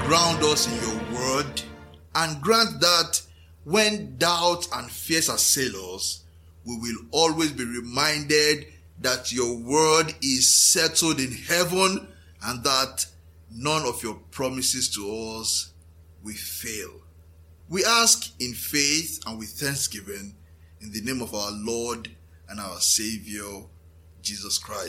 ground us in your word, and grant that when doubts and fears assail us, we will always be reminded that your word is settled in heaven and that none of your promises to us will fail. We ask in faith and with thanksgiving in the name of our Lord and our Savior, Jesus Christ.